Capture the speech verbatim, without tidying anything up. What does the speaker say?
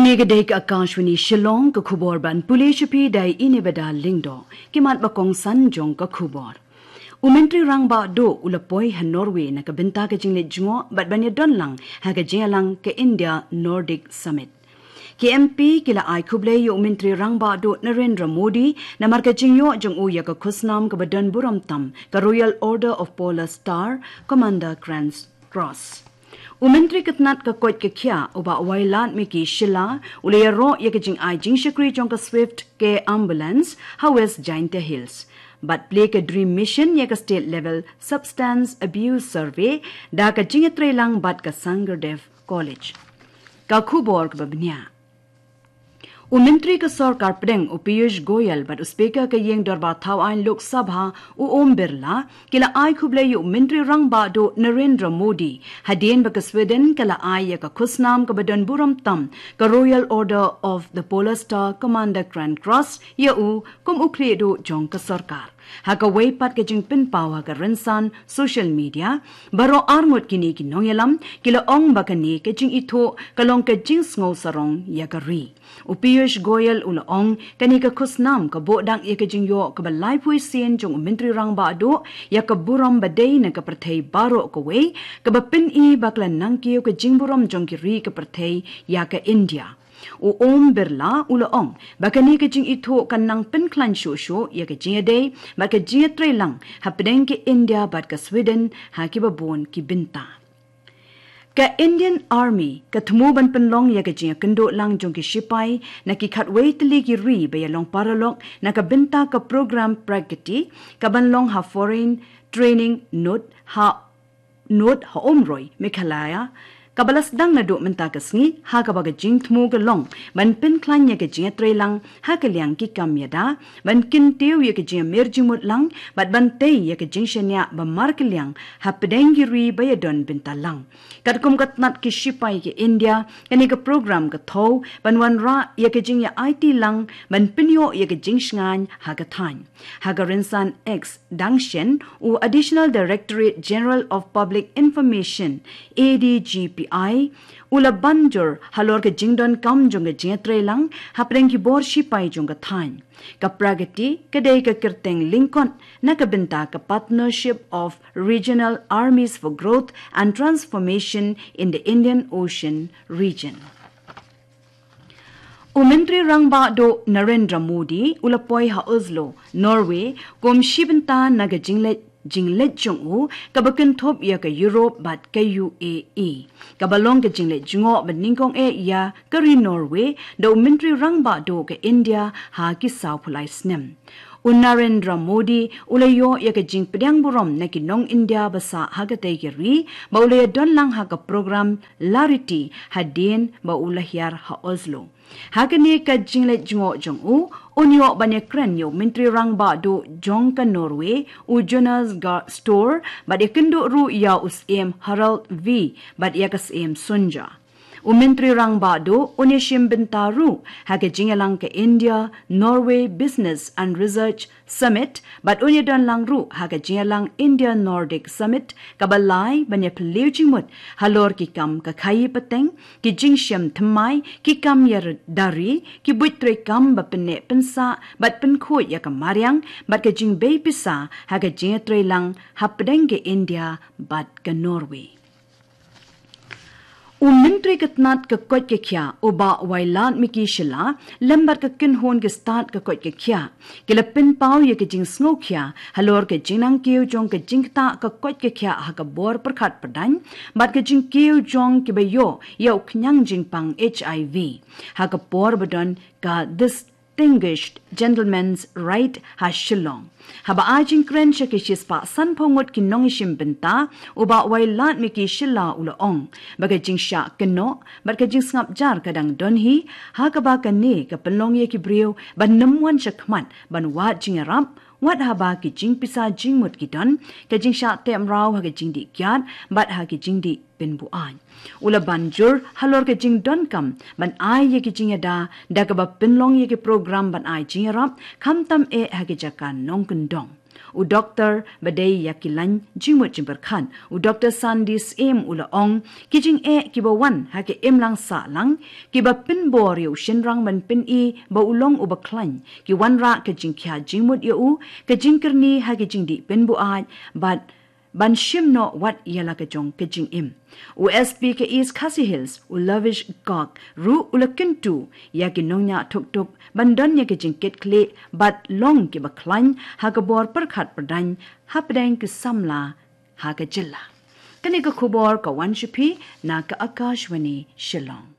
Kini kedai ke Akashwani Shillong ke khubor ban Police pi dai inebeda lingdo kimat bakong sanjong ke khubor. Umentri rang ba do ulapoi ha Norway na kabenta ke jingle jungo bat banya don lang ha ke jingalang ke India Nordic Summit. K M P kila ai kuble yo umentri rang ba do Narendra Modi na marka jingyo jong u ya ka khusnam ke badan buram tam ke Royal Order of Polar Star Commander Grand Cross. Umentri ketnat ka koit ke kya uba wailat miki shila ulaya ro ya ke jing ai jing shakri jong ka Swift ke ambulance hawes Jainta Hills. But play ke dream mission ya ka state level substance abuse survey da ka jing tre lang bat ka Sangardev College. Ka khubor ka babnya. Umentri ka sarkar pedeng u Piyush Goyal bat speaker ka yeng darbar thau ain Lok Sabha u Om Birla kila ai khuble yu umentri rang ba do Narendra Modi hadien ba ka Sweden kala ai ya ka khusnam ka badan buram tam ka Royal Order of the Polar Star Commander Grand Cross ya u kum ukri do jong ka sarkar. Haka way pat ke jing pin pawa ka rensan social media baro arngot kini ki nongyalam kila ong bakani ke jing ito kalong ke jing sngo sarong ya ka ri. U Piyush Goyal ula ong kani ka khusnam ka bodang ya ka jing yo ka balai pui sien jong mentri rang ba do ya ka buram badai na ka perthai baro ka way ka bapin i baklan nang kiyo ka jing buram jong ki ri ka perthai ya ka India. U Om Birla ula ong bakani ke jing ito kanang pen klan sho sho ya ke jing day ba ke jing tre lang hapdeng ke India bat ka Sweden ha ki babon ki binta ka Indian Army ka thmu ban penlong ya ke jing kendo lang jong ki sipai na ki khatwei tli ki ri ba ya long paralok na ka binta ka program pragati ka banlong ha foreign training note ha note ha omroi mekhalaya kabalas dang na do menta kasngi ha ka baga jing thmu ga long ban pin klan ya ke jing tre lang ha ka liang ki kam ya da ban kin teu ya ke jing mer jimut lang bat ban te ya ke jing shenya ba mar ke liang ha pedeng gi ri ba ya don binta lang kat kum kat nat ki sipai ke India kani ka program ka tho ban wan ra ya ke jing ya I T lang ban pin yo ya ke jing shngan ha ka than ha ga rinsan X Dangshen u Additional Directorate General of Public Information A D G P I ula banjor halor ke jingdon kam jong ke jetre lang hapreng ki bor sipai jong ka than ka pragati kadai ka kirteng Lincoln na ka benta ka Partnership of Regional Armies for Growth and Transformation in the Indian Ocean region. Umentri rang ba do Narendra Modi ulapoi ha Oslo Norway kom shibenta na ga jingle jinglet jong u kabakin thop ya ka Europe bat ka U A E kabalong ka jinglet jungo ban ningkong e ya ka ri Norway do umentri rang ba do ka India ha ki saw phulai snem Narendra Modi ulayo ya ka jing pedang burom na ki nong India basa ha ka tai ki ri ba ulaya don lang ha ka program Larity hadin ba ulahyar ha Oslo Hakani ka jinglet jungo jong u onyo banya kren yo mentri rang ba do jong ka Norway u Jonas Gar store but yakendo ru ya us em Harald V but yakas em Sunja Umentri rang ba do onishim bentaru hake jingalang ka India Norway Business and Research Summit but onye don lang ru hake jingalang India Nordic Summit kabalai banya peliu jingmut halor ki kam ka khai pateng ki jingshem thamai ki kam yar dari ki buitre kam ba penne pensa bat pen kho ya ka maryang bat ka jing bei pisa hake jingatrai lang hapdeng ke India bat ka Norway Umentri katnat ka kot ke kya uba wailan miki shila lembar ka kin hon ke start ka kot ke kya kila pin pau ye ke jing sngo kya halor ke jinang kiu jong ke jingta ka kot ke kya ha ka bor perkhat padan bat ke jing kiu jong ke bayo yo knyang jing pang H I V ha ka por badon ka distinguished gentleman's right ha shilong haba ajing kren sha ke shispa san pongot ki nong shim benta uba wailat mi ki shilla ula ong baga jing sha keno baga jing ngap jar kadang don hi ha ka ba ka ne ka penlong ye ki brio ban namwan shakman ban wat jing ram wat haba ki jing pisa jing mut ki don ka jing sha tem raw ha ka jing di kyat bat ha ki jing di pen bu an ula banjur halor ke jing don kam ban ai ye ki jing da da ka ba penlong ye ki program ban ai jing rap kham tam e ha ki jaka nong kun dong u doctor badai yakilan jingmut jimber khan u doctor Sandis em ula ong kijing e kiba wan ha ke em lang sa lang kiba pin bor yu shinrang man pin i ba ulong u ba klan ki wan ra ke jing kya jingmut yu ke jingkerni ha ke jing di pin bu aj but ban shim no wat yala ke jong ke jing im u S P ke East Khasi Hills u lavish gok ru ulakin tu ya ki nongnya thuk thuk ban don ya ke jing ket kle but long ke ba klan ha ke bor par khat pradan ha pdang ke samla ha ke jilla kani ka khubor ka wan shipi na ka Akashwani Shillong